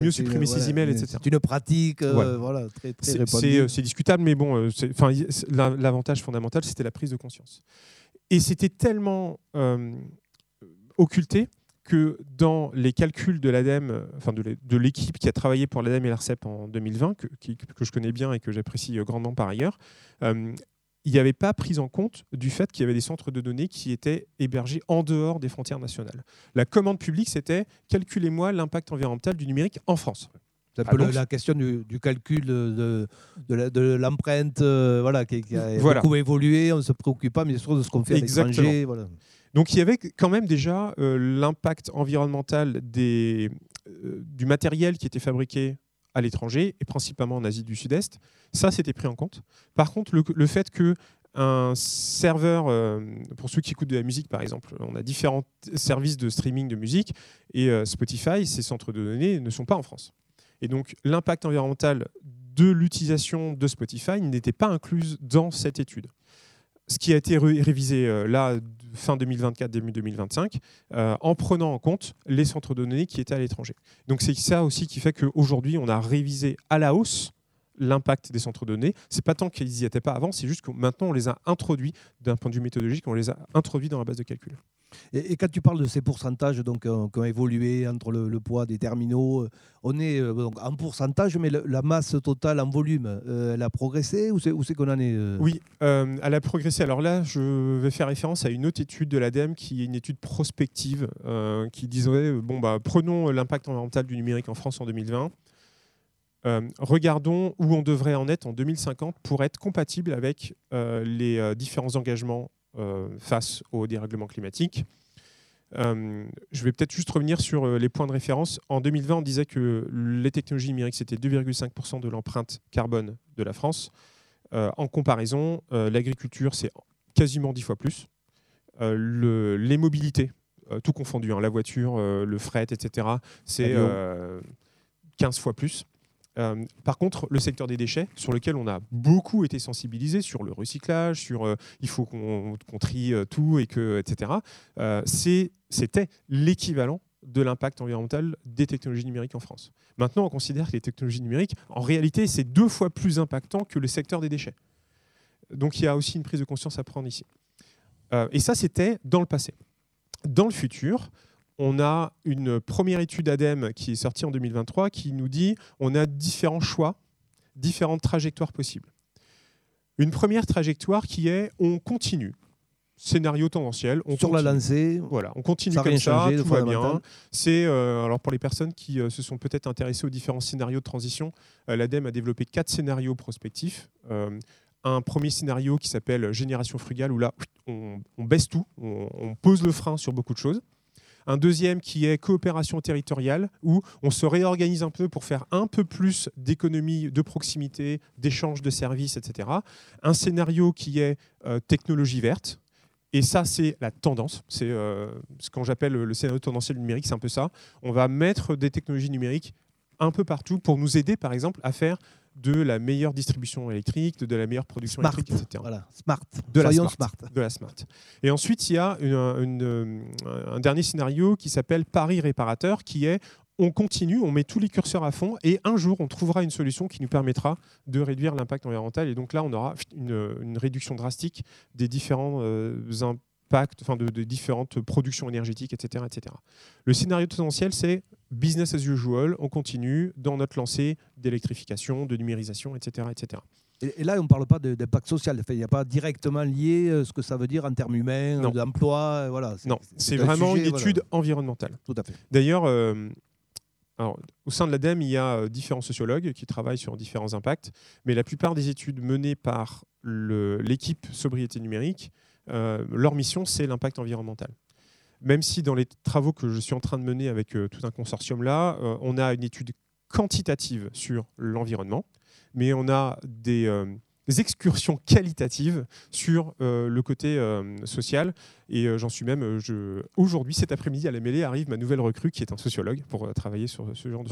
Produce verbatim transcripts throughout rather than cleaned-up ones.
mieux supprimer ses emails, et cetera. C'est une pratique euh, voilà. Voilà, très, très c'est, répandue. c'est, c'est discutable, mais bon, c'est, l'avantage fondamental, c'était la prise de conscience. Et c'était tellement euh, occulté que dans les calculs de l'ADEME, enfin de, de l'équipe qui a travaillé pour l'ADEME et l'ARCEP en deux mille vingt, que, qui, que je connais bien et que j'apprécie grandement par ailleurs, euh, il n'y avait pas prise en compte du fait qu'il y avait des centres de données qui étaient hébergés en dehors des frontières nationales. La commande publique, c'était « calculez-moi l'impact environnemental du numérique en France ». C'est un peu ah, donc, la question du, du calcul de, de, la, de l'empreinte euh, voilà, qui, qui a voilà. beaucoup évolué, on ne se préoccupe pas, mais surtout de ce qu'on fait à l'étranger. Voilà. Donc il y avait quand même déjà euh, l'impact environnemental des, euh, du matériel qui était fabriqué à l'étranger, et principalement en Asie du Sud-Est. Ça, c'était pris en compte. Par contre, le, le fait qu'un serveur, euh, pour ceux qui écoutent de la musique par exemple, on a différents services de streaming de musique, et euh, Spotify, ces centres de données ne sont pas en France. Et donc l'impact environnemental de l'utilisation de Spotify n'était pas inclus dans cette étude. Ce qui a été ré révisé euh, là, fin deux mille vingt-quatre, début deux mille vingt-cinq, euh, en prenant en compte les centres de données qui étaient à l'étranger. Donc c'est ça aussi qui fait qu'aujourd'hui, on a révisé à la hausse l'impact des centres de données. Ce n'est pas tant qu'ils n'y étaient pas avant, c'est juste que maintenant, on les a introduits, d'un point de vue méthodologique, on les a introduits dans la base de calcul. Et, et quand tu parles de ces pourcentages donc, euh, qui ont évolué entre le, le poids des terminaux, on est euh, donc, en pourcentage, mais le, la masse totale en volume, euh, elle a progressé ou c'est, ou c'est qu'on en est euh... Oui, euh, elle a progressé. Alors là, je vais faire référence à une autre étude de l'ADEME qui est une étude prospective euh, qui disait, bon, bah, prenons l'impact environnemental du numérique en France en deux mille vingt. Euh, regardons où on devrait en être en deux mille cinquante pour être compatible avec euh, les euh, différents engagements euh, face au dérèglement climatique. Euh, je vais peut-être juste revenir sur euh, les points de référence. En deux mille vingt, on disait que les technologies numériques, c'était deux virgule cinq pour cent de l'empreinte carbone de la France. Euh, en comparaison, euh, l'agriculture, c'est quasiment dix fois plus. Euh, le, les mobilités, euh, tout confondu, hein, la voiture, euh, le fret, et cetera, c'est euh, quinze fois plus. Euh, par contre, le secteur des déchets, sur lequel on a beaucoup été sensibilisé, sur le recyclage, sur euh, il faut qu'on, qu'on trie euh, tout, et que, et cetera, euh, c'est, c'était l'équivalent de l'impact environnemental des technologies numériques en France. Maintenant, on considère que les technologies numériques, en réalité, c'est deux fois plus impactant que le secteur des déchets. Donc, il y a aussi une prise de conscience à prendre ici. Euh, et ça, c'était dans le passé. Dans le futur, on a une première étude ADEME qui est sortie en deux mille vingt-trois qui nous dit on a différents choix, différentes trajectoires possibles. Une première trajectoire qui est on continue. Scénario tendanciel. On Sur continue. la lancée. Voilà, on continue ça comme ça, changé, tout va bien. C'est, euh, alors pour les personnes qui euh, se sont peut-être intéressées aux différents scénarios de transition, euh, l'ADEME a développé quatre scénarios prospectifs. Euh, un premier scénario qui s'appelle Génération frugale, où là, on, on baisse tout, on, on pose le frein sur beaucoup de choses. Un deuxième qui est coopération territoriale, où on se réorganise un peu pour faire un peu plus d'économie de proximité, d'échange de services, et cetera. Un scénario qui est euh, technologie verte. Et ça, c'est la tendance. C'est euh, ce qu'on j'appelle le scénario tendanciel numérique, c'est un peu ça. On va mettre des technologies numériques un peu partout pour nous aider, par exemple, à faire de la meilleure distribution électrique, de, de la meilleure production smart. électrique, et cetera. Voilà, smart. De la Soyons smart, smart. de la smart. Et ensuite, il y a une, une, un dernier scénario qui s'appelle Paris réparateur, qui est on continue, on met tous les curseurs à fond, et un jour, on trouvera une solution qui nous permettra de réduire l'impact environnemental. Et donc là, on aura une, une réduction drastique des différents euh, impacts, enfin de, de différentes productions énergétiques, et cetera, et cetera. Le scénario potentiel, c'est business as usual, on continue dans notre lancée d'électrification, de numérisation, et cetera, et cetera. Et là, on ne parle pas d'impact social. Enfin, il n'y a pas directement lié ce que ça veut dire en termes humains, non. d'emploi. Voilà. C'est, non, c'est, c'est vraiment sujet, une étude voilà. environnementale. Tout à fait. D'ailleurs, euh, alors, au sein de l'ADEME, il y a différents sociologues qui travaillent sur différents impacts, mais la plupart des études menées par le, l'équipe sobriété numérique, euh, leur mission, c'est l'impact environnemental. Même si dans les travaux que je suis en train de mener avec euh, tout un consortium là, euh, on a une étude quantitative sur l'environnement, mais on a des, euh, des excursions qualitatives sur euh, le côté euh, social. Et euh, j'en suis même, je... aujourd'hui, cet après-midi, à la mêlée, arrive ma nouvelle recrue qui est un sociologue pour euh, travailler sur ce genre de ouais. sujet.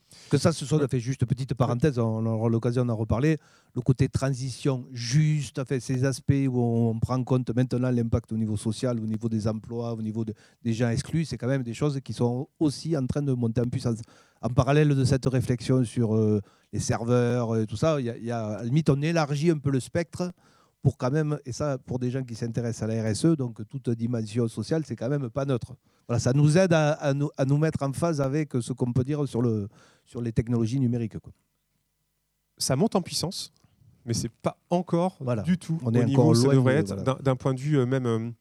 Que ça, ce soit, fait juste petite parenthèse, on aura l'occasion d'en reparler, le côté transition juste, fait, ces aspects où on prend en compte maintenant l'impact au niveau social, au niveau des emplois, au niveau de, des gens exclus, c'est quand même des choses qui sont aussi en train de monter en puissance. En parallèle de cette réflexion sur euh, les serveurs et tout ça, il y a, y a, à la limite, on élargit un peu le spectre pour quand même, et ça pour des gens qui s'intéressent à la R S E, donc toute dimension sociale, c'est quand même pas neutre. Voilà, ça nous aide à, à, nous, à nous mettre en phase avec ce qu'on peut dire sur, le, sur les technologies numériques, quoi. Ça monte en puissance, mais c'est pas encore voilà. du tout on au est niveau encore où ça loin devrait de, être, voilà. d'un point de vue euh, même euh,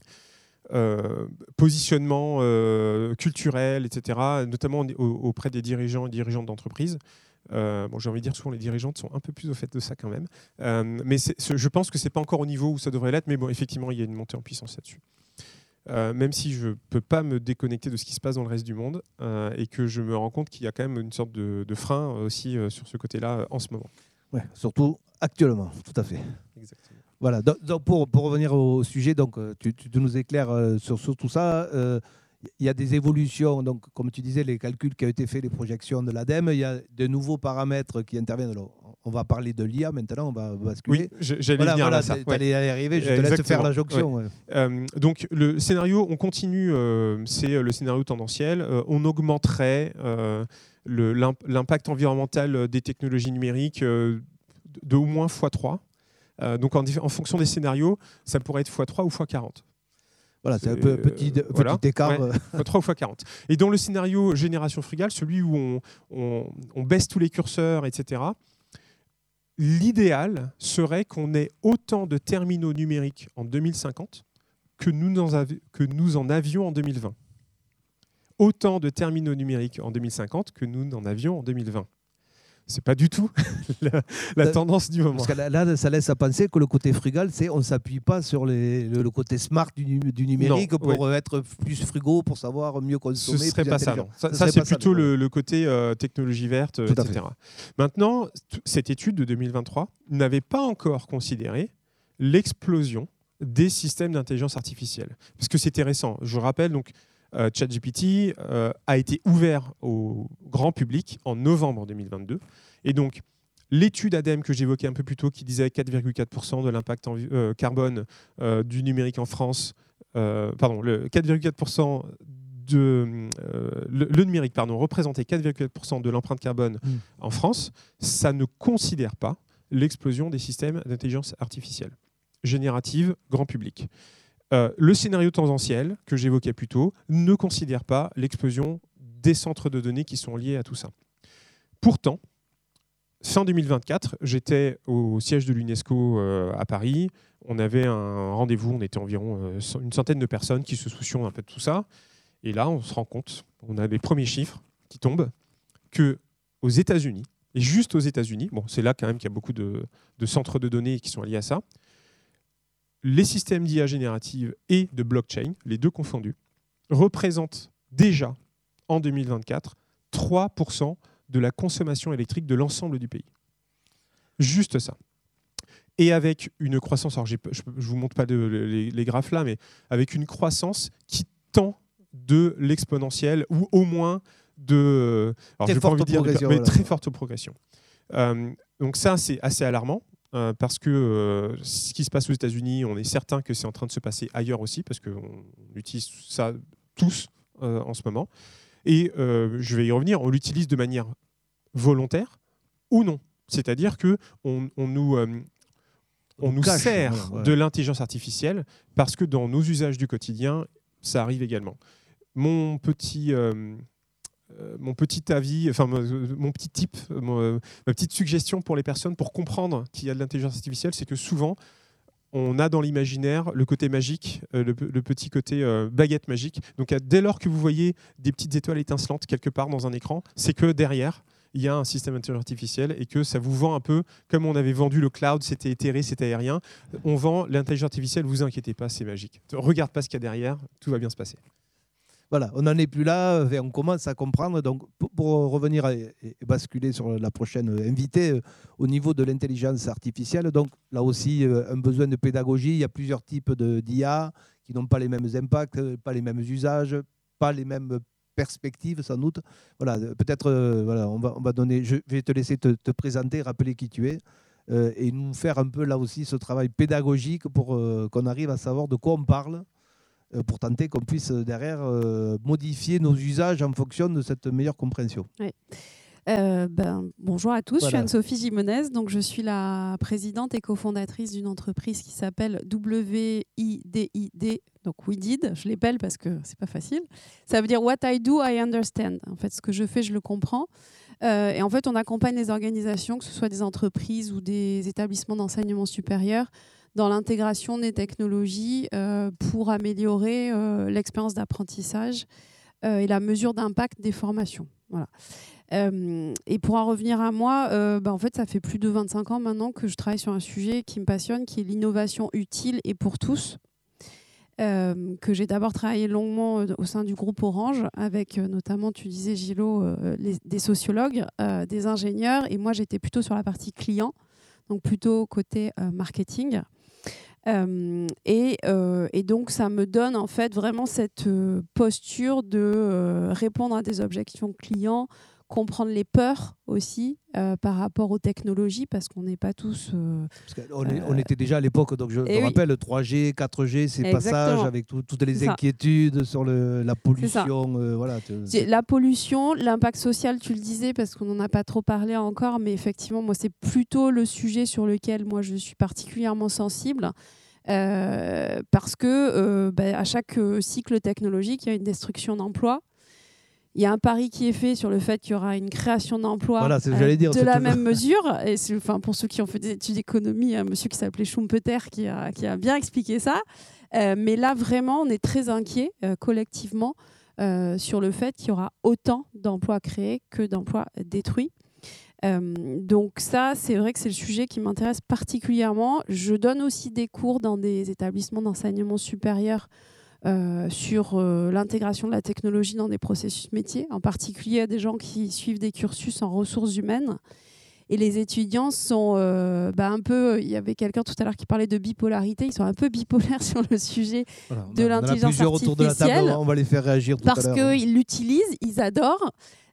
euh, positionnement euh, culturel, et cetera, notamment auprès des dirigeants et dirigeantes d'entreprise. Euh, bon, j'ai envie de dire souvent les dirigeantes sont un peu plus au fait de ça quand même, euh, mais je pense que c'est pas encore au niveau où ça devrait l'être, mais bon, effectivement, il y a une montée en puissance là-dessus. Euh, même si je ne peux pas me déconnecter de ce qui se passe dans le reste du monde euh, et que je me rends compte qu'il y a quand même une sorte de, de frein aussi euh, sur ce côté-là euh, en ce moment. Ouais, surtout actuellement, tout à fait. Exactement. Voilà, donc, donc pour, pour revenir au sujet, donc, tu, tu nous éclaires euh, sur, sur tout ça. Il euh, y a des évolutions, donc, comme tu disais, les calculs qui ont été faits, les projections de l'ADEME, il y a de nouveaux paramètres qui interviennent. Alors, on va parler de l'I A maintenant, on va basculer. Oui, j'allais voilà, venir voilà, à ça. Tu allais ouais. y arriver, je te Exactement. laisse faire la jonction. Ouais. Ouais. Euh, donc, le scénario, on continue, euh, c'est le scénario tendanciel. Euh, on augmenterait euh, l'impact environnemental des technologies numériques euh, de au moins fois trois. Euh, donc, en, en fonction des scénarios, ça pourrait être fois trois ou fois quarante. Voilà, c'est un peu petit, petit voilà, écart. Ouais, fois trois ou fois quarante. Et dans le scénario génération frugale, celui où on, on, on baisse tous les curseurs, et cetera, l'idéal serait qu'on ait autant de terminaux numériques en deux mille cinquante que nous en, avi- que nous en avions en deux mille vingt. Autant de terminaux numériques en deux mille cinquante que nous en avions en deux mille vingt. C'est pas du tout la, la tendance du moment. Parce que là, là, ça laisse à penser que le côté frugal, c'est on ne s'appuie pas sur les, le, le côté smart du, du numérique non, pour oui. être plus frugaux, pour savoir mieux consommer. Ce ne serait pas ça, non. Ça, ça, ça c'est plutôt ça, le, le côté euh, technologie verte, Tout et cetera. Maintenant, cette étude de deux mille vingt-trois n'avait pas encore considéré l'explosion des systèmes d'intelligence artificielle. Parce que c'était récent. Je rappelle, donc, Euh, ChatGPT euh, a été ouvert au grand public en novembre deux mille vingt-deux. Et donc, l'étude ADEME que j'évoquais un peu plus tôt, qui disait quatre virgule quatre pour cent de l'impact euh, carbone euh, du numérique en France, euh, pardon, le quatre virgule quatre pour cent de euh, le, le numérique pardon, représentait quatre virgule quatre pour cent de l'empreinte carbone mmh. en France, ça ne considère pas l'explosion des systèmes d'intelligence artificielle générative grand public. Euh, le scénario tendanciel que j'évoquais plus tôt ne considère pas l'explosion des centres de données qui sont liés à tout ça. Pourtant, fin deux mille vingt-quatre, j'étais au siège de l'UNESCO euh, à Paris. On avait un rendez-vous, on était environ euh, une centaine de personnes qui se soucions un peu de tout ça. Et là, on se rend compte, on a les premiers chiffres qui tombent, qu'aux États-Unis, et juste aux États-Unis, bon, c'est là quand même qu'il y a beaucoup de, de centres de données qui sont liés à ça, les systèmes d'I A générative et de blockchain, les deux confondus, représentent déjà, en deux mille vingt-quatre, trois pour cent de la consommation électrique de l'ensemble du pays. Juste ça. Et avec une croissance, alors je ne vous montre pas de, les, les graphes là, mais avec une croissance qui tend de l'exponentielle, ou au moins de... Alors, très forte progression. Mais très forte progression. Euh, donc ça, c'est assez alarmant. Euh, parce que euh, ce qui se passe aux États-Unis, on est certain que c'est en train de se passer ailleurs aussi, parce qu'on utilise ça tous euh, en ce moment. Et euh, je vais y revenir, on l'utilise de manière volontaire ou non. C'est-à-dire qu'on on nous, euh, on nous cache, sert ouais, ouais. de l'intelligence artificielle parce que dans nos usages du quotidien, ça arrive également. Mon petit... Euh, Euh, mon petit avis, enfin mon petit tip, mon, euh, ma petite suggestion pour les personnes pour comprendre qu'il y a de l'intelligence artificielle, c'est que souvent on a dans l'imaginaire le côté magique, euh, le, le petit côté euh, baguette magique. Donc dès lors que vous voyez des petites étoiles étincelantes quelque part dans un écran, c'est que derrière il y a un système d'intelligence artificielle et que ça vous vend un peu comme on avait vendu le cloud, c'était éthéré, c'était aérien. On vend l'intelligence artificielle, vous inquiétez pas, c'est magique. Regarde pas ce qu'il y a derrière, tout va bien se passer. Voilà, on n'en est plus là, on commence à comprendre. Donc, pour revenir et basculer sur la prochaine invitée, au niveau de l'intelligence artificielle, donc là aussi, un besoin de pédagogie. Il y a plusieurs types d'I A qui n'ont pas les mêmes impacts, pas les mêmes usages, pas les mêmes perspective sans doute. Voilà, peut-être euh, voilà, on va, on va donner, je vais te laisser te, te présenter, rappeler qui tu es euh, et nous faire un peu là aussi ce travail pédagogique pour euh, qu'on arrive à savoir de quoi on parle euh, pour tenter qu'on puisse derrière euh, modifier nos usages en fonction de cette meilleure compréhension. Oui. Euh, ben, bonjour à tous, Voilà. Je suis Anne-Sophie Gimenez, donc je suis la présidente et cofondatrice d'une entreprise qui s'appelle W I D I D, donc We Did, je l'épelle parce que c'est pas facile. Ça veut dire What I Do, I Understand. En fait, ce que je fais, je le comprends. Euh, et en fait, on accompagne les organisations, que ce soit des entreprises ou des établissements d'enseignement supérieur, dans l'intégration des technologies euh, pour améliorer euh, l'expérience d'apprentissage euh, et la mesure d'impact des formations. Voilà. Euh, et pour en revenir à moi, euh, bah en fait, ça fait plus de vingt-cinq ans maintenant que je travaille sur un sujet qui me passionne, qui est l'innovation utile et pour tous, euh, que j'ai d'abord travaillé longuement au sein du groupe Orange, avec euh, notamment, tu disais Gilot, euh, les, des sociologues, euh, des ingénieurs, et moi j'étais plutôt sur la partie client, donc plutôt côté euh, marketing. Euh, et, euh, et donc ça me donne en fait vraiment cette euh, posture de euh, répondre à des objections clients, comprendre les peurs aussi euh, par rapport aux technologies, parce qu'on n'est pas tous... Euh, parce on, est, euh, on était déjà à l'époque, donc je me oui. rappelle, trois G, quatre G, ces Exactement. passages avec tout, toutes les inquiétudes sur le, la pollution. Euh, voilà, la pollution, l'impact social, tu le disais, parce qu'on n'en a pas trop parlé encore, mais effectivement, moi, c'est plutôt le sujet sur lequel moi, je suis particulièrement sensible. Euh, parce que euh, bah, à chaque euh, cycle technologique, il y a une destruction d'emplois. Il y a un pari qui est fait sur le fait qu'il y aura une création d'emplois voilà, euh, dire, de la même mesure. Et enfin, pour ceux qui ont fait des études d'économie, un monsieur qui s'appelait Schumpeter qui a, qui a bien expliqué ça. Euh, mais là, vraiment, on est très inquiet euh, collectivement euh, sur le fait qu'il y aura autant d'emplois créés que d'emplois détruits. Euh, donc ça, c'est vrai que c'est le sujet qui m'intéresse particulièrement. Je donne aussi des cours dans des établissements d'enseignement supérieur euh, sur euh, l'intégration de la technologie dans des processus métiers, en particulier à des gens qui suivent des cursus en ressources humaines. Et les étudiants sont euh, bah, un peu... Il y avait quelqu'un tout à l'heure qui parlait de bipolarité. Ils sont un peu bipolaires sur le sujet voilà, de l'intelligence artificielle. Autour de la table, on va les faire réagir tout parce à l'heure. Parce qu'ils l'utilisent, ils adorent.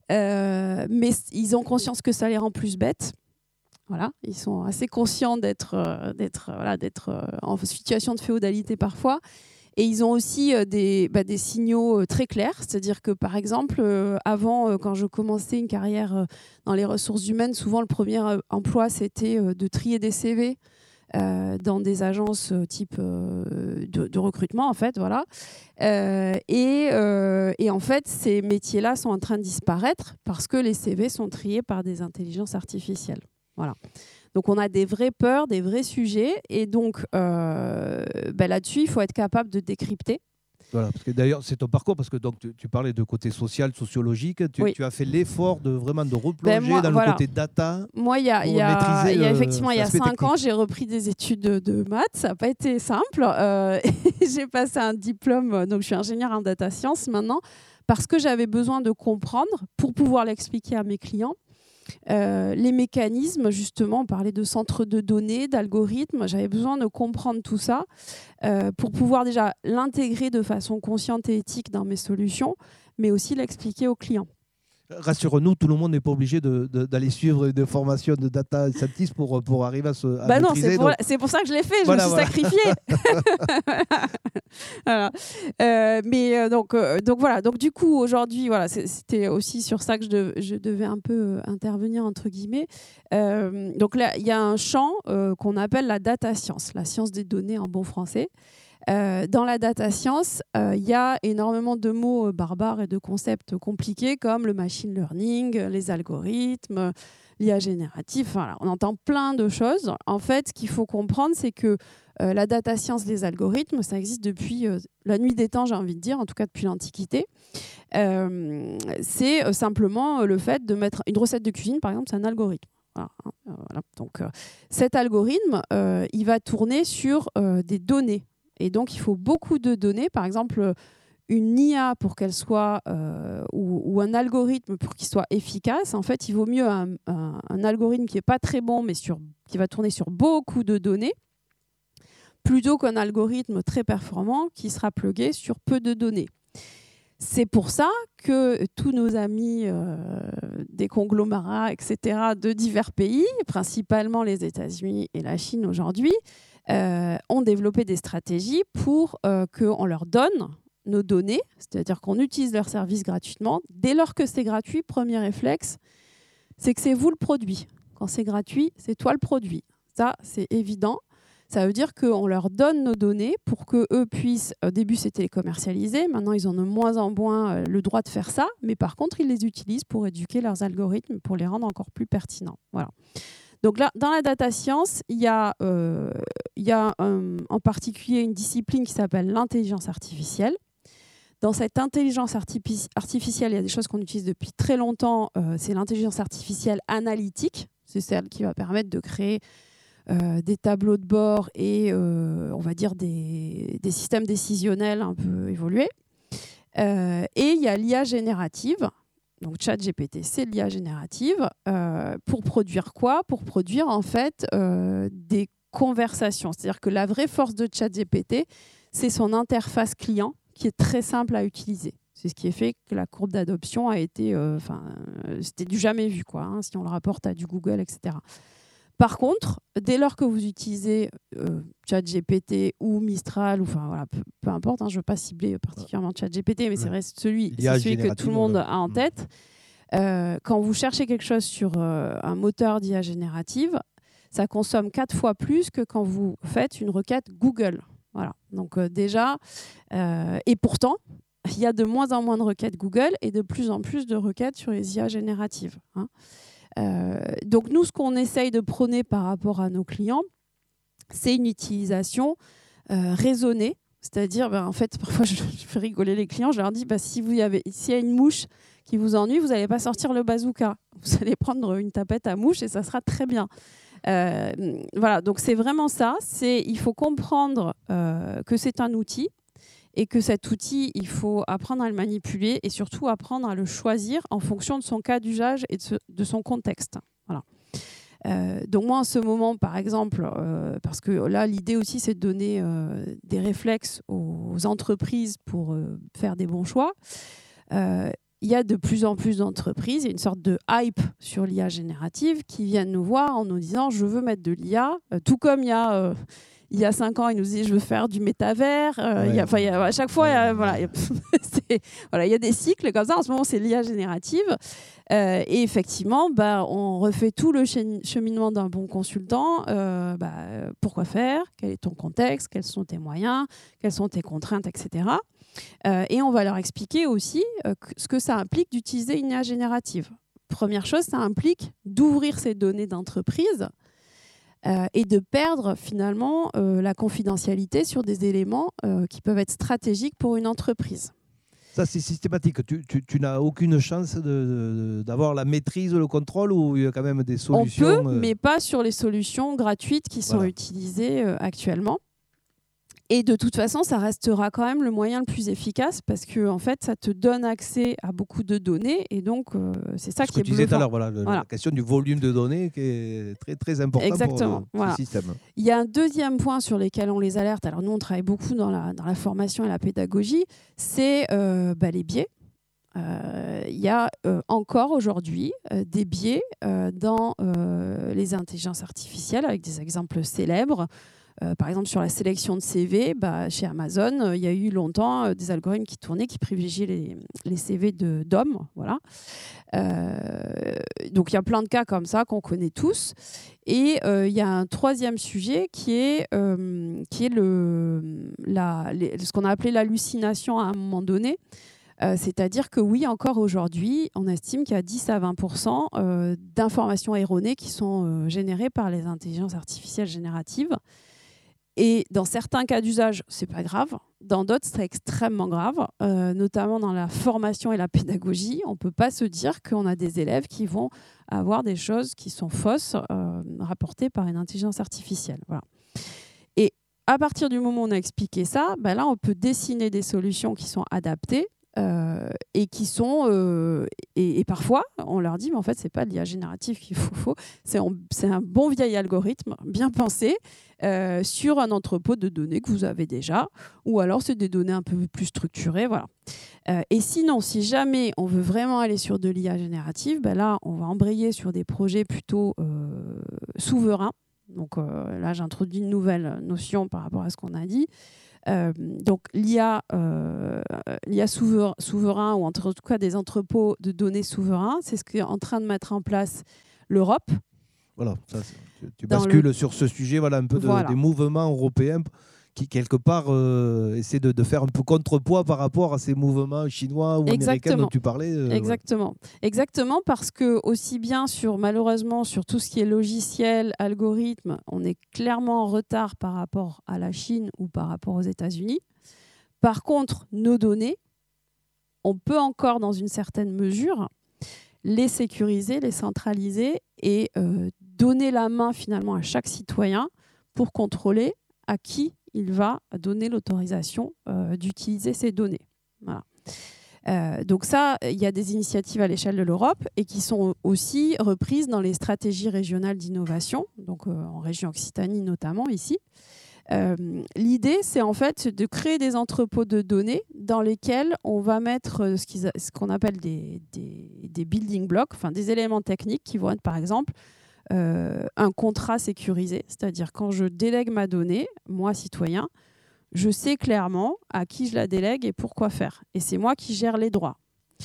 Euh, mais ils ont conscience que ça les rend plus bêtes. Voilà, ils sont assez conscients d'être, euh, d'être, voilà, d'être euh, en situation de féodalité parfois. Et ils ont aussi euh, des, bah, des signaux euh, très clairs. C'est-à-dire que, par exemple, euh, avant, euh, quand je commençais une carrière euh, dans les ressources humaines, souvent le premier euh, emploi, c'était euh, de trier des C V. Euh, dans des agences euh, type euh, de, de recrutement, en fait, voilà. Euh, et, euh, et en fait, ces métiers-là sont en train de disparaître parce que les C V sont triés par des intelligences artificielles. Voilà. Donc, on a des vraies peurs, des vrais sujets. Et donc, euh, ben là-dessus, il faut être capable de décrypter. Voilà, parce que d'ailleurs, c'est ton parcours, parce que donc, tu, tu parlais de côté social, sociologique. Tu, oui. tu as fait l'effort de vraiment de replonger ben moi, dans voilà. le côté data. Moi, il y a, y a, y a effectivement, il y a cinq ans, j'ai repris des études de, de maths. Ça n'a pas été simple. Euh, j'ai passé un diplôme, donc je suis ingénieure en data science maintenant, parce que j'avais besoin de comprendre pour pouvoir l'expliquer à mes clients. Euh, les mécanismes, justement, on parlait de centres de données, d'algorithmes. J'avais besoin de comprendre tout ça euh, pour pouvoir déjà l'intégrer de façon consciente et éthique dans mes solutions, mais aussi l'expliquer aux clients. Rassure-nous, tout le monde n'est pas obligé de, de, d'aller suivre des formations de data scientist pour, pour arriver à se à bah non, maîtriser. C'est pour, donc... c'est pour ça que je l'ai fait, je voilà, me suis voilà. sacrifiée. voilà. euh, mais euh, donc, euh, donc voilà, donc du coup aujourd'hui, voilà, c'était aussi sur ça que je, dev, je devais un peu euh, intervenir entre guillemets. Euh, donc là, il y a un champ euh, qu'on appelle la data science, la science des données en bon français. Euh, dans la data science, il euh, y a énormément de mots euh, barbares et de concepts compliqués comme le machine learning, les algorithmes, l'I A génératif. Voilà, on entend plein de choses. En fait, ce qu'il faut comprendre, c'est que euh, la data science des algorithmes, ça existe depuis euh, la nuit des temps, j'ai envie de dire, en tout cas depuis l'Antiquité. Euh, c'est euh, simplement le fait de mettre une recette de cuisine, par exemple, c'est un algorithme. Voilà. Voilà. Donc, euh, cet algorithme, euh, il va tourner sur euh, des données. Et donc, il faut beaucoup de données. Par exemple, une I A pour qu'elle soit, euh, ou, ou un algorithme pour qu'il soit efficace, en fait, il vaut mieux un, un, un algorithme qui n'est pas très bon, mais sur, qui va tourner sur beaucoup de données, plutôt qu'un algorithme très performant qui sera plugué sur peu de données. C'est pour ça que tous nos amis euh, des conglomérats, et cetera, de divers pays, principalement les États-Unis et la Chine aujourd'hui, euh, ont développé des stratégies pour euh, qu'on leur donne nos données, c'est-à-dire qu'on utilise leurs services gratuitement. Dès lors que c'est gratuit, premier réflexe, c'est que c'est vous le produit. Quand c'est gratuit, c'est toi le produit. Ça, c'est évident. Ça veut dire qu'on leur donne nos données pour qu'eux puissent, au début c'était les commercialiser, maintenant ils en ont moins en moins le droit de faire ça, mais par contre ils les utilisent pour éduquer leurs algorithmes, pour les rendre encore plus pertinents. Voilà. Donc là, dans la data science, il y a, euh, il y a un, en particulier une discipline qui s'appelle l'intelligence artificielle. Dans cette intelligence artifici- artificielle, il y a des choses qu'on utilise depuis très longtemps, euh, c'est l'intelligence artificielle analytique, c'est celle qui va permettre de créer Euh, des tableaux de bord et euh, on va dire des, des systèmes décisionnels un peu évolués. Euh, et il y a l'I A générative. Donc ChatGPT, c'est l'I A générative. Euh, pour produire quoi ? Pour produire en fait euh, des conversations. C'est-à-dire que la vraie force de ChatGPT, c'est son interface client qui est très simple à utiliser. C'est ce qui a fait que la courbe d'adoption a été... Enfin, euh, c'était du jamais vu, quoi, hein, si on le rapporte à du Google, et cetera. Par contre, dès lors que vous utilisez euh, ChatGPT ou Mistral, ou, enfin, voilà, peu, peu importe, hein, je ne veux pas cibler particulièrement ChatGPT, mais c'est vrai celui, c'est celui que tout le monde a en tête. Euh, quand vous cherchez quelque chose sur euh, un moteur d'I A générative, ça consomme quatre fois plus que quand vous faites une requête Google. Voilà. Donc euh, déjà, euh, et pourtant, il y a de moins en moins de requêtes Google et de plus en plus de requêtes sur les I A génératives. Hein. Euh, donc nous, ce qu'on essaye de prôner par rapport à nos clients, c'est une utilisation euh, raisonnée. C'est-à-dire, ben, en fait, parfois, je, je fais rigoler les clients. Je leur dis, ben, si vous y avez, s'il y a une mouche qui vous ennuie, vous n'allez pas sortir le bazooka. Vous allez prendre une tapette à mouche et ça sera très bien. Euh, voilà, donc c'est vraiment ça. C'est, il faut comprendre euh, que c'est un outil et que cet outil, il faut apprendre à le manipuler et surtout apprendre à le choisir en fonction de son cas d'usage et de, ce, de son contexte. Voilà. Euh, donc moi, en ce moment, par exemple, euh, parce que là, l'idée aussi, c'est de donner euh, des réflexes aux entreprises pour euh, faire des bons choix. Euh, il y a de plus en plus d'entreprises, il y a une sorte de hype sur l'I A générative qui viennent nous voir en nous disant « je veux mettre de l'I A euh, », tout comme il y a... Euh, Il y a cinq ans, il nous dit je veux faire du métavers. Euh, ouais. il y a, il y a, à chaque fois, il y a, voilà, il y a, voilà, il y a des cycles comme ça. En ce moment, c'est l'I A générative. Euh, et effectivement, bah, on refait tout le cheminement d'un bon consultant. Euh, bah, pourquoi faire ? Quel est ton contexte ? Quels sont tes moyens ? Quelles sont tes contraintes, et cetera. Euh, et on va leur expliquer aussi euh, ce que ça implique d'utiliser une I A générative. Première chose, ça implique d'ouvrir ces données d'entreprise Euh, et de perdre finalement euh, la confidentialité sur des éléments euh, qui peuvent être stratégiques pour une entreprise. Ça, c'est systématique. Tu, tu, tu n'as aucune chance de, de, d'avoir la maîtrise, le contrôle, ou il y a quand même des solutions. On peut, euh... mais pas sur les solutions gratuites qui sont voilà. utilisées euh, actuellement. Et de toute façon, ça restera quand même le moyen le plus efficace parce que en fait, ça te donne accès à beaucoup de données et donc euh, c'est ça Ce qui que est tu disais tout à bluffant. l'heure, voilà, le, Voilà. La question du volume de données qui est très très important. Exactement. Pour le, voilà. ce système. Il y a un deuxième point sur lequel on les alerte. Alors nous, on travaille beaucoup dans la, dans la formation et la pédagogie, c'est euh, bah, les biais. Euh, il y a euh, encore aujourd'hui euh, des biais euh, dans euh, les intelligences artificielles avec des exemples célèbres. Euh, par exemple, sur la sélection de C V, bah, chez Amazon, euh, il y a eu longtemps euh, des algorithmes qui tournaient, qui privilégiaient les, les C V de, d'hommes. Voilà. Euh, donc, il y a plein de cas comme ça qu'on connaît tous. Et euh, il y a un troisième sujet qui est, euh, qui est le, la, les, ce qu'on a appelé l'hallucination à un moment donné. Euh, c'est-à-dire que oui, encore aujourd'hui, on estime qu'il y a dix à vingt pour cent euh, d'informations erronées qui sont euh, générées par les intelligences artificielles génératives. Et dans certains cas d'usage, c'est pas grave. Dans d'autres, c'est extrêmement grave, euh, notamment dans la formation et la pédagogie. On peut pas se dire qu'on a des élèves qui vont avoir des choses qui sont fausses euh, rapportées par une intelligence artificielle. Voilà. Et à partir du moment où on a expliqué ça, ben là, on peut dessiner des solutions qui sont adaptées euh, et qui sont euh, et, et parfois on leur dit mais en fait c'est pas de l'I A générative qu'il faut, faut c'est, un, c'est un bon vieil algorithme bien pensé euh, sur un entrepôt de données que vous avez déjà, ou alors c'est des données un peu plus structurées, voilà. Euh, et sinon, si jamais on veut vraiment aller sur de l'I A générative, ben là on va embrayer sur des projets plutôt euh, souverains. Donc euh, là j'introduis une nouvelle notion par rapport à ce qu'on a dit. Euh, donc l'I A, euh, l'I A souverain, souverain, ou en tout cas des entrepôts de données souverains, c'est ce qu'est en train de mettre en place l'Europe. Voilà, ça, tu, tu bascules le... sur ce sujet, voilà, un peu de, voilà. des mouvements européens qui, quelque part, euh, essaient de, de faire un peu contrepoids par rapport à ces mouvements chinois ou Exactement. américains dont tu parlais. Euh, Exactement. Voilà. Exactement, parce que aussi bien sur, malheureusement, sur tout ce qui est logiciel, algorithme, on est clairement en retard par rapport à la Chine ou par rapport aux États-Unis. Par contre, nos données, on peut encore, dans une certaine mesure, les sécuriser, les centraliser et euh, donner la main finalement à chaque citoyen pour contrôler à qui il va donner l'autorisation euh, d'utiliser ces données. Voilà. Euh, donc ça, il y a des initiatives à l'échelle de l'Europe et qui sont aussi reprises dans les stratégies régionales d'innovation, donc euh, en région Occitanie notamment ici. Euh, l'idée, c'est en fait de créer des entrepôts de données dans lesquels on va mettre ce, qu'ils a, ce qu'on appelle des, des, des building blocks, enfin des éléments techniques qui vont être par exemple euh, un contrat sécurisé, c'est-à-dire quand je délègue ma donnée, moi citoyen, je sais clairement à qui je la délègue et pourquoi faire. Et c'est moi qui gère les droits.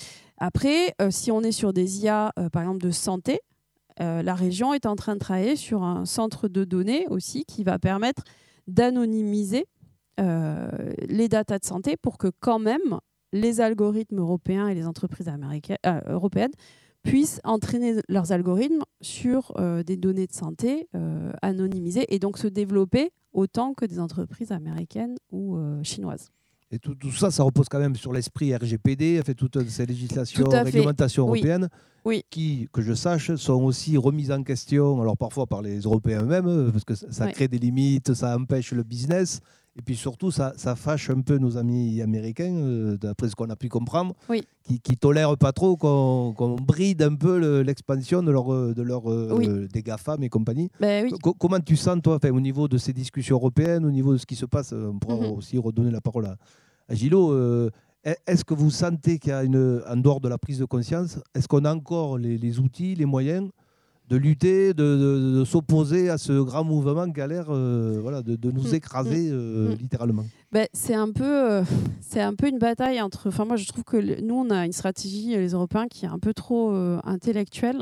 Après, euh, si on est sur des I A, euh, par exemple de santé, euh, la région est en train de travailler sur un centre de données aussi qui va permettre d'anonymiser euh, les datas de santé pour que quand même les algorithmes européens et les entreprises américaines, euh, européennes puissent entraîner leurs algorithmes sur euh, des données de santé euh, anonymisées et donc se développer autant que des entreprises américaines ou euh, chinoises. Et tout, tout ça, ça repose quand même sur l'esprit R G P D, fait toutes ces législations, réglementations oui. européennes, oui. qui, que je sache, sont aussi remises en question, alors parfois par les Européens eux-mêmes, parce que ça oui. crée des limites, ça empêche le business, et puis surtout, ça, ça fâche un peu nos amis américains, euh, d'après ce qu'on a pu comprendre, oui. qui ne tolèrent pas trop qu'on, qu'on bride un peu le, l'expansion de leur, de leur, oui. euh, des GAFAM et compagnie. Ben oui. Co- comment tu sens, toi, au niveau de ces discussions européennes, au niveau de ce qui se passe, on pourra mm-hmm. aussi redonner la parole à À Gilot, euh, est-ce que vous sentez qu'il y a une, en dehors de la prise de conscience, est-ce qu'on a encore les, les outils, les moyens de lutter, de, de, de s'opposer à ce grand mouvement qui a l'air euh, voilà, de, de nous écraser euh, mmh. littéralement? Ben, c'est un peu, euh, c'est un peu une bataille entre. Enfin, moi, je trouve que le, nous, on a une stratégie, les Européens, qui est un peu trop euh, intellectuelle.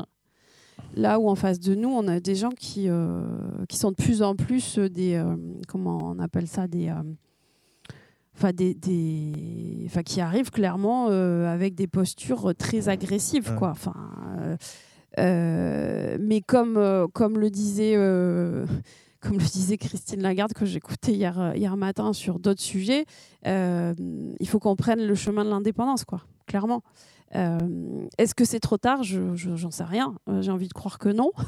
Là où en face de nous, on a des gens qui, euh, qui sont de plus en plus des, euh, comment on appelle ça, des euh, Enfin, des, des... enfin, qui arrivent clairement euh, avec des postures très agressives, quoi. Enfin, euh, euh, mais comme, euh, comme, le disait, euh, comme le disait Christine Lagarde, que j'écoutais hier, hier matin sur d'autres sujets, euh, il faut qu'on prenne le chemin de l'indépendance, quoi, clairement. Euh, est-ce que c'est trop tard? je, je, J'en sais rien. Euh, j'ai envie de croire que non.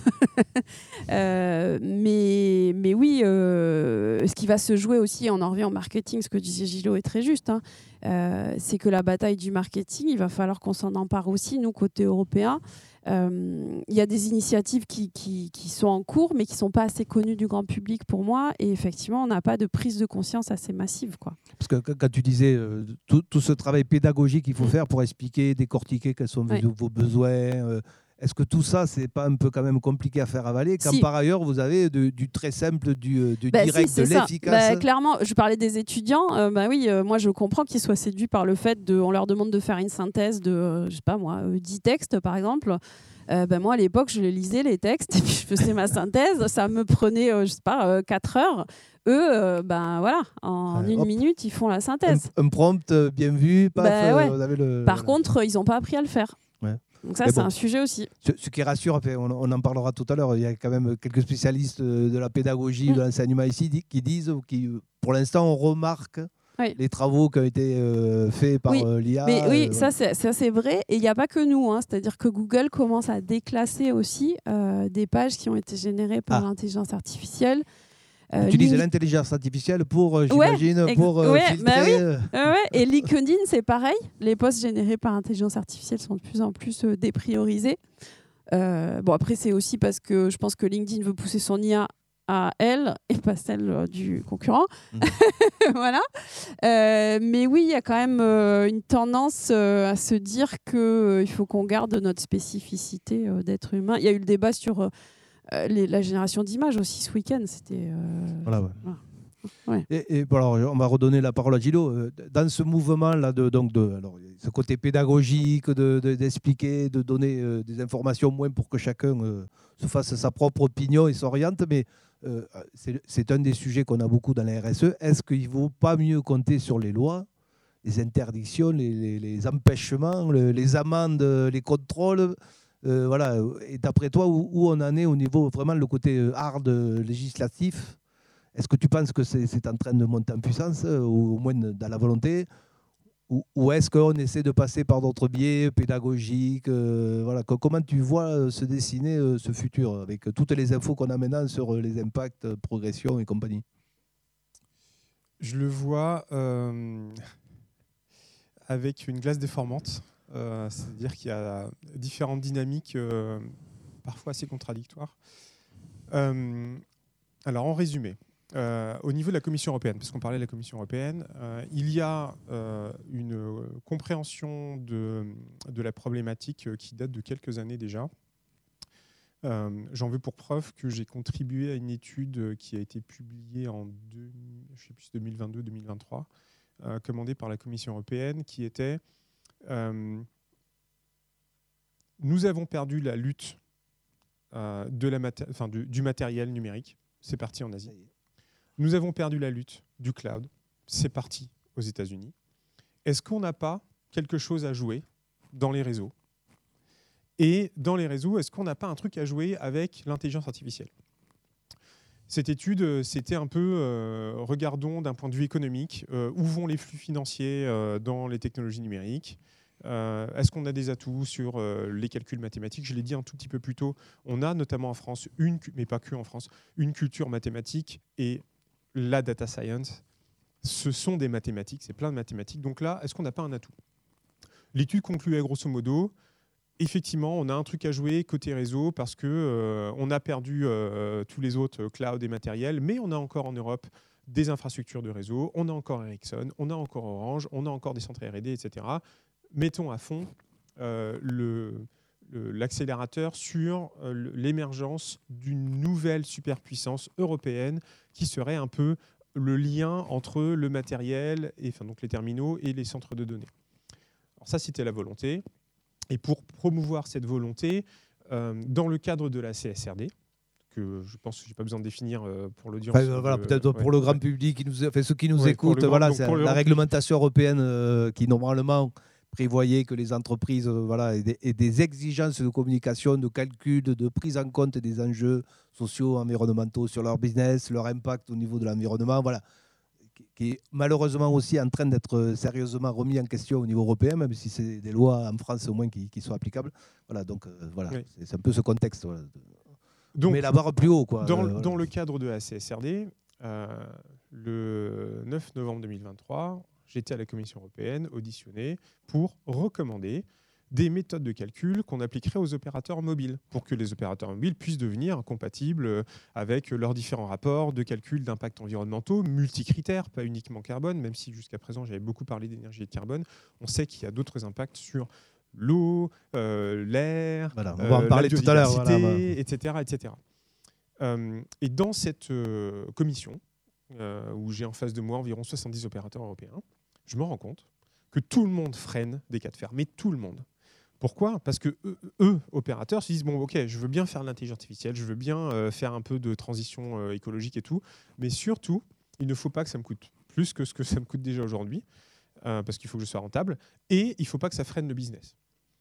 euh, mais, mais oui, euh, ce qui va se jouer aussi, on en revient au marketing, ce que disait Gilot est très juste, hein, euh, c'est que la bataille du marketing, il va falloir qu'on s'en empare aussi, nous, côté européen. Il euh, y a des initiatives qui, qui, qui sont en cours, mais qui ne sont pas assez connues du grand public pour moi. Et effectivement, on n'a pas de prise de conscience assez massive, quoi. Parce que quand tu disais euh, tout, tout ce travail pédagogique qu'il faut faire pour expliquer, décortiquer quels sont ouais. vos besoins, euh, est-ce que tout ça, c'est pas un peu quand même compliqué à faire avaler quand si. Par ailleurs, vous avez de, du très simple, du, du bah direct, si, de l'efficace? Bah, clairement, je parlais des étudiants. Euh, bah oui, euh, moi, je comprends qu'ils soient séduits par le fait de... On leur demande de faire une synthèse de, euh, je sais pas moi, euh, dix textes, par exemple. Euh, ben moi, à l'époque, je les lisais, les textes, et puis je faisais ma synthèse. Ça me prenait, euh, je sais pas, euh, quatre heures. Eux, euh, ben voilà, en ouais, une hop. minute, ils font la synthèse. Un, un prompt bien vu, paf, ben, ouais. euh, vous avez le... Par voilà. contre, ils n'ont pas appris à le faire. Ouais. Donc ça, mais c'est bon, un sujet aussi. Ce, ce qui rassure, on, on en parlera tout à l'heure, il y a quand même quelques spécialistes de la pédagogie, mmh. de l'enseignement ici, qui disent, qui, pour l'instant, on remarque oui. les travaux qui ont été euh, faits par oui. euh, l'I A. Mais oui, euh, ça, c'est, ça c'est vrai. Et il n'y a pas que nous. Hein. C'est-à-dire que Google commence à déclasser aussi euh, des pages qui ont été générées par ah. l'intelligence artificielle. Euh, Utiliser Link- l'intelligence artificielle pour, euh, Ouais, j'imagine, ex- pour euh, ouais, filtrer. bah oui. euh, Euh, ouais, et LinkedIn, c'est pareil. Les posts générés par intelligence artificielle sont de plus en plus euh, dépriorisés. Euh, bon, après, c'est aussi parce que je pense que LinkedIn veut pousser son I A à elle et pas celle euh, du concurrent. Mhm. Voilà. Euh, mais oui, il y a quand même euh, une tendance euh, à se dire qu'il faut qu'on garde notre spécificité euh, d'être humain. Il y a eu le débat sur euh, les- la génération d'images aussi ce week-end. C'était. euh, Voilà, ouais. voilà. Ouais. Et, et bon, alors, on va redonner la parole à Gillo. Euh, Dans ce mouvement-là, de, donc de, alors, ce côté pédagogique, de, de- d'expliquer, de donner euh, des informations moins pour que chacun euh, se fasse sa propre opinion et s'oriente, mais euh, c'est, c'est un des sujets qu'on a beaucoup dans la R S E. Est-ce qu'il ne vaut pas mieux compter sur les lois, les interdictions, les, les- les empêchements, le- les amendes, les contrôles euh, voilà. Et d'après toi, où, où on en est au niveau vraiment le côté euh, hard euh, législatif? Est-ce que tu penses que c'est, c'est en train de monter en puissance, euh, ou au moins dans la volonté, ou, ou est-ce qu'on essaie de passer par d'autres biais pédagogiques euh, voilà. Co- Comment tu vois euh, se dessiner euh, ce futur avec euh, toutes les infos qu'on a maintenant sur euh, les impacts, euh, progression et compagnie? Je le vois euh, avec une glace déformante. Euh, c'est-à-dire qu'il y a différentes dynamiques, euh, parfois assez contradictoires. Euh, alors, en résumé, euh, au niveau de la Commission européenne, parce qu'on parlait de la Commission européenne, euh, il y a euh, une euh, compréhension de, de la problématique euh, qui date de quelques années déjà. Euh, j'en veux pour preuve que j'ai contribué à une étude qui a été publiée en deux, je sais plus, deux mille vingt-deux deux mille vingt-trois, euh, commandée par la Commission européenne, qui était euh, nous avons perdu la lutte euh, de la maté- enfin, du, du matériel numérique, c'est parti en Asie. Nous avons perdu la lutte du cloud, c'est parti aux États-Unis. Est-ce qu'on n'a pas quelque chose à jouer dans les réseaux ? Et dans les réseaux, est-ce qu'on n'a pas un truc à jouer avec l'intelligence artificielle ? Cette étude, c'était un peu, euh, regardons d'un point de vue économique, euh, où vont les flux financiers euh, dans les technologies numériques ? Euh, Est-ce qu'on a des atouts sur euh, les calculs mathématiques ? Je l'ai dit un tout petit peu plus tôt, on a notamment en France, une, mais pas que en France, une culture mathématique et la data science. Ce sont des mathématiques, c'est plein de mathématiques. Donc là, est-ce qu'on n'a pas un atout ? L'étude concluait grosso modo, effectivement, on a un truc à jouer côté réseau parce qu'on euh, a perdu euh, tous les autres euh, cloud et matériels, mais on a encore en Europe des infrastructures de réseau, on a encore Ericsson, on a encore Orange, on a encore des centres R et D, et cetera. Mettons à fond euh, le, le, l'accélérateur sur euh, l'émergence d'une nouvelle superpuissance européenne qui serait un peu le lien entre le matériel, et, enfin, donc les terminaux et les centres de données. Alors ça, c'était la volonté. Et pour promouvoir cette volonté, euh, dans le cadre de la C S R D, que je pense que je n'ai pas besoin de définir euh, pour l'audience. Enfin, euh, voilà, de, peut-être ouais, pour le grand ouais. public, qui nous, enfin, ceux qui nous Ouais, écoutent, grand, voilà, donc c'est pour le la grand réglementation européenne euh, qui normalement prévoyait que les entreprises euh, voilà, aient des, aient des exigences de communication, de calcul, de, de prise en compte des enjeux sociaux, environnementaux sur leur business, leur impact au niveau de l'environnement, voilà, qui, qui est malheureusement aussi en train d'être sérieusement remis en question au niveau européen, même si c'est des lois en France au moins qui, qui sont applicables. Voilà, donc euh, voilà, Oui. c'est, c'est un peu ce contexte. Voilà. Donc, mais la barre plus haut, quoi. Dans, Euh, dans voilà. le cadre de la C S R D, euh, le neuf novembre deux mille vingt-trois, j'étais à la Commission européenne auditionné pour recommander des méthodes de calcul qu'on appliquerait aux opérateurs mobiles pour que les opérateurs mobiles puissent devenir compatibles avec leurs différents rapports de calcul d'impact environnementaux, multicritères, pas uniquement carbone, même si jusqu'à présent j'avais beaucoup parlé d'énergie et de carbone. On sait qu'il y a d'autres impacts sur l'eau, euh, l'air, Voilà, on va en euh, parler la tout à l'heure, biodiversité, voilà. et cetera, et cetera. Euh, et dans cette euh, commission, euh, où j'ai en face de moi environ soixante-dix opérateurs européens, je me rends compte que tout le monde freine des cas de fer, mais tout le monde. Pourquoi ? Parce que eux, eux, opérateurs, se disent bon, ok, je veux bien faire de l'intelligence artificielle, je veux bien euh, faire un peu de transition euh, écologique et tout, mais surtout, il ne faut pas que ça me coûte plus que ce que ça me coûte déjà aujourd'hui, euh, parce qu'il faut que je sois rentable, et il ne faut pas que ça freine le business.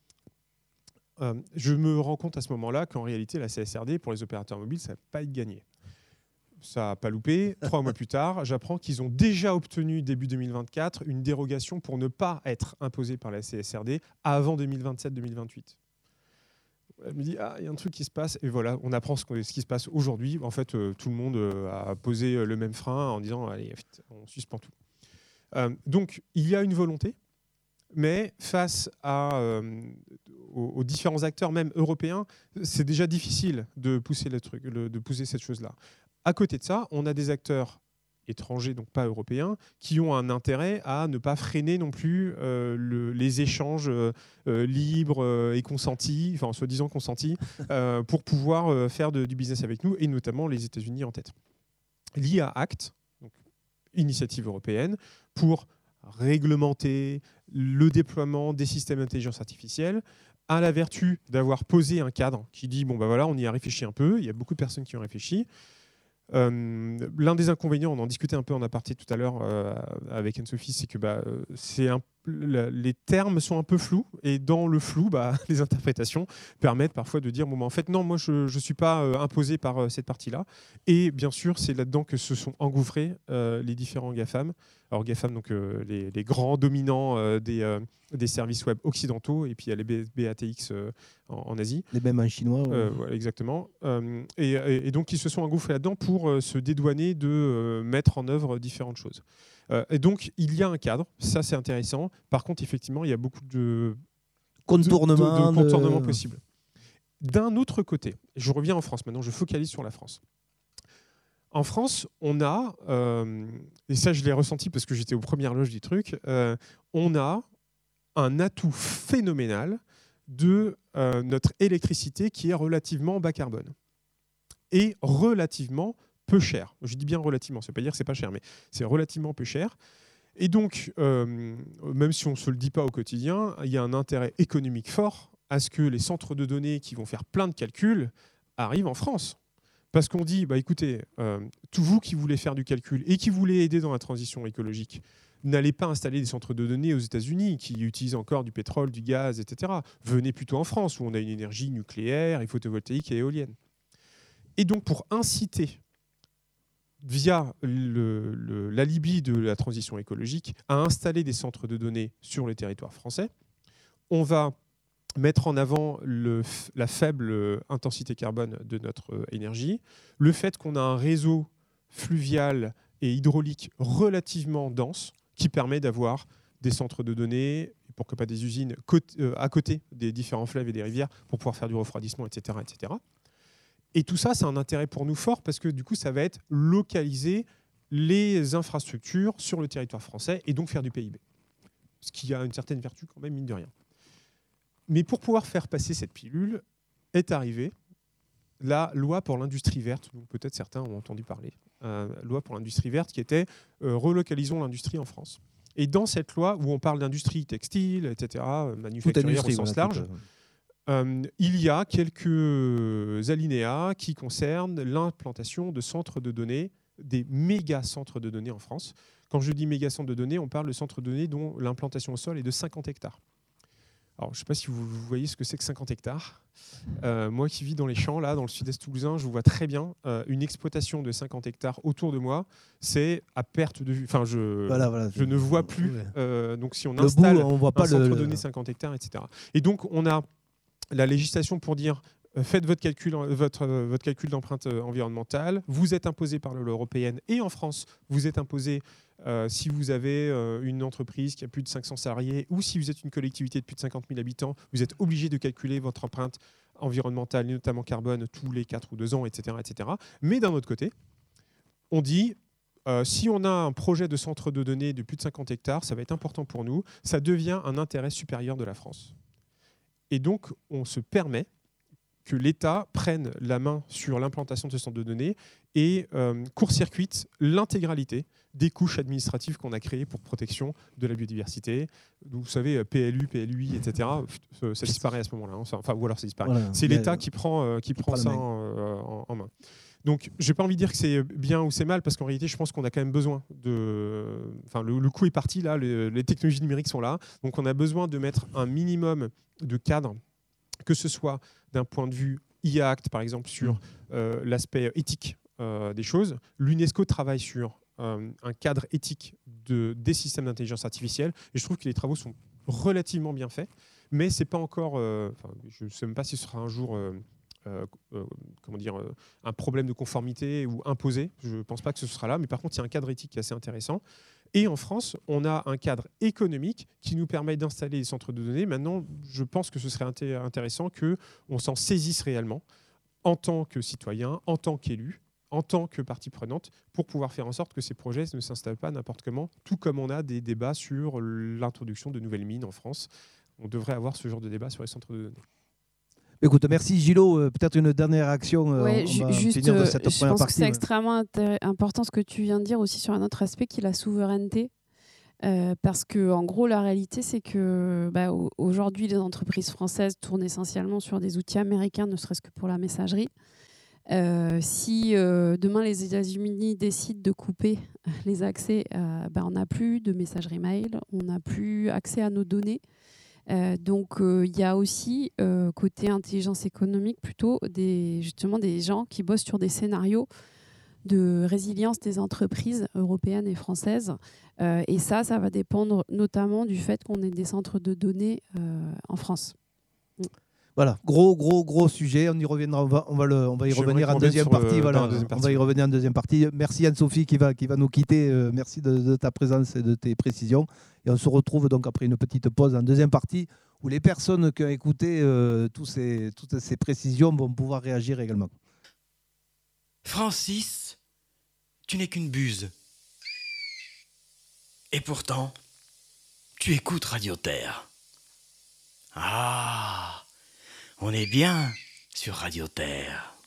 Euh, je me rends compte à ce moment-là qu'en réalité, la C S R D, pour les opérateurs mobiles, ça n'a pas été gagné. Ça n'a pas loupé. Trois mois plus tard, j'apprends qu'ils ont déjà obtenu, début deux mille vingt-quatre, une dérogation pour ne pas être imposés par la C S R D avant deux mille vingt-sept deux mille vingt-huit. Elle me dit ah il y a un truc qui se passe et voilà on apprend ce, ce qui se passe aujourd'hui. En fait euh, tout le monde euh, a posé le même frein en disant allez on suspend tout. Euh, donc il y a une volonté, mais face à, euh, aux, aux différents acteurs même européens, c'est déjà difficile de pousser le truc, le, de pousser cette chose là. À côté de ça, on a des acteurs étrangers, donc pas européens, qui ont un intérêt à ne pas freiner non plus euh, le, les échanges euh, libres euh, et consentis, enfin soi-disant consentis, euh, pour pouvoir euh, faire de, du business avec nous, et notamment les États-Unis en tête. L'I A Act, donc initiative européenne, pour réglementer le déploiement des systèmes d'intelligence artificielle, a la vertu d'avoir posé un cadre qui dit bon ben voilà, on y a réfléchi un peu, il y a beaucoup de personnes qui ont réfléchi. Euh, l'un des inconvénients, on en discutait un peu en aparté tout à l'heure euh, avec Anne-Sophie, c'est que bah, c'est un, la, les termes sont un peu flous et dans le flou, bah, les interprétations permettent parfois de dire bon, bah, en fait non, moi je ne suis pas euh, imposé par euh, cette partie-là. Et bien sûr, c'est là-dedans que se sont engouffrés euh, les différents GAFAM. Alors GAFAM, donc euh, les, les grands dominants euh, des, euh, des services web occidentaux, et puis il y a les B A T X euh, en, en Asie. Les mêmes en chinois. Ouais. Euh, ouais, exactement. Euh, et, et donc ils se sont engouffrés là-dedans pour euh, se dédouaner de euh, mettre en œuvre différentes choses. Euh, et donc il y a un cadre, ça c'est intéressant. Par contre, effectivement, il y a beaucoup de contournements de, de, de contournements de... possibles. D'un autre côté, je reviens en France maintenant, je focalise sur la France. En France, on a, euh, et ça je l'ai ressenti parce que j'étais aux premières loges du truc, euh, on a un atout phénoménal de euh, notre électricité qui est relativement bas carbone et relativement peu cher. Je dis bien relativement, ça ne veut pas dire que ce n'est pas cher, mais c'est relativement peu cher. Et donc, euh, même si on ne se le dit pas au quotidien, il y a un intérêt économique fort à ce que les centres de données qui vont faire plein de calculs arrivent en France. Parce qu'on dit, bah, écoutez, euh, tous vous qui voulez faire du calcul et qui voulez aider dans la transition écologique, n'allez pas installer des centres de données aux États-Unis qui utilisent encore du pétrole, du gaz, et cetera. Venez plutôt en France où on a une énergie nucléaire, et photovoltaïque et éolienne. Et donc, pour inciter, via le, le, l'alibi de la transition écologique, à installer des centres de données sur le territoire français, on va mettre en avant le, la faible intensité carbone de notre énergie, le fait qu'on a un réseau fluvial et hydraulique relativement dense qui permet d'avoir des centres de données, et pourquoi pas des usines à côté des différents fleuves et des rivières pour pouvoir faire du refroidissement, et cetera, et cetera. Et tout ça, c'est un intérêt pour nous fort parce que du coup, ça va être localiser les infrastructures sur le territoire français et donc faire du P I B. Ce qui a une certaine vertu quand même, mine de rien. Mais pour pouvoir faire passer cette pilule, est arrivée la loi pour l'industrie verte, dont peut-être certains ont entendu parler. Euh, loi pour l'industrie verte qui était euh, relocalisons l'industrie en France. Et dans cette loi où on parle d'industrie textile, et cetera, manufacturière au sens large, euh, il y a quelques alinéas qui concernent l'implantation de centres de données, des méga centres de données en France. Quand je dis méga centres de données, on parle de centres de données dont l'implantation au sol est de cinquante hectares. Alors, je ne sais pas si vous voyez ce que c'est que cinquante hectares. Euh, moi qui vis dans les champs, là, dans le sud-est toulousain, je vois très bien euh, une exploitation de cinquante hectares autour de moi. C'est à perte de vue. Enfin, je, voilà, voilà, je ne vois plus. Euh, donc, si on le installe bout, on voit pas un centre le... de données cinquante hectares, et cetera. Et donc, on a la législation pour dire euh, faites votre calcul, votre, euh, votre calcul d'empreinte environnementale. Vous êtes imposé par l'Union européenne et en France, vous êtes imposé Euh, si vous avez euh, une entreprise qui a plus de cinq cents salariés ou si vous êtes une collectivité de plus de cinquante mille habitants, vous êtes obligé de calculer votre empreinte environnementale, et notamment carbone, tous les quatre ou deux ans, et cetera, et cetera. Mais d'un autre côté, on dit, euh, si on a un projet de centre de données de plus de cinquante hectares, ça va être important pour nous, ça devient un intérêt supérieur de la France. Et donc, on se permet que l'État prenne la main sur l'implantation de ce centre de données et euh, court-circuite l'intégralité des couches administratives qu'on a créées pour protection de la biodiversité. Vous savez, P L U, P L U I, et cetera, ça disparaît à ce moment-là. Enfin, ou alors ça disparaît. Voilà. C'est l'État qui prend, euh, qui prend ça en, en, en main. Donc, je n'ai pas envie de dire que c'est bien ou c'est mal, parce qu'en réalité, je pense qu'on a quand même besoin de... Enfin, le, le coup est parti, là, les, les technologies numériques sont là. Donc, on a besoin de mettre un minimum de cadre, que ce soit d'un point de vue I A Act, par exemple, sur euh, l'aspect éthique euh, des choses. L'UNESCO travaille sur euh, un cadre éthique de, des systèmes d'intelligence artificielle. Et je trouve que les travaux sont relativement bien faits. mais c'est pas encore. Euh, je ne sais même pas si ce sera un jour. Euh, Euh, euh, comment dire, euh, un problème de conformité ou imposé. Je ne pense pas que ce sera là, mais par contre, il y a un cadre éthique qui est assez intéressant. Et en France, on a un cadre économique qui nous permet d'installer des centres de données. Maintenant, je pense que ce serait inté- intéressant qu'on s'en saisisse réellement en tant que citoyen, en tant qu'élu, en tant que partie prenante, pour pouvoir faire en sorte que ces projets ne s'installent pas n'importe comment, tout comme on a des débats sur l'introduction de nouvelles mines en France. On devrait avoir ce genre de débat sur les centres de données. Écoute, merci Gillo. Euh, peut-être une dernière action. Euh, ouais, on va juste, finir de cette je première pense partie. que c'est mais... extrêmement intér- important ce que tu viens de dire aussi sur un autre aspect qui est la souveraineté. Euh, parce que en gros, la réalité, c'est que bah, aujourd'hui, les entreprises françaises tournent essentiellement sur des outils américains, ne serait-ce que pour la messagerie. Euh, si euh, demain les États-Unis décident de couper les accès, euh, bah, on n'a plus de messagerie mail, on n'a plus accès à nos données. Euh, donc il euh, y a aussi euh, côté intelligence économique plutôt des, justement des gens qui bossent sur des scénarios de résilience des entreprises européennes et françaises. Euh, et ça, ça va dépendre notamment du fait qu'on ait des centres de données euh, en France. Voilà, gros, gros, gros sujet. On y reviendra. On va, on va, le, on va y J'aimerais revenir en qu'on deuxième revienne sur partie. le- Voilà, dans la deuxième on partie, va y ouais. revenir en deuxième partie. Merci Anne-Sophie qui va, qui va nous quitter. Euh, merci de, de ta présence et de tes précisions. Et on se retrouve donc après une petite pause en deuxième partie où les personnes qui ont écouté euh, tous ces, toutes ces précisions vont pouvoir réagir également. Francis, tu n'es qu'une buse. Et pourtant, tu écoutes Radio Terre. Ah, on est bien sur Radio Terre.